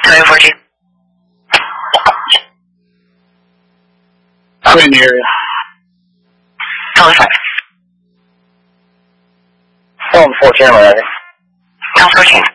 Tell 14. I'm in the area. Tell 5. Tell 14, I'm ready. Tell 14.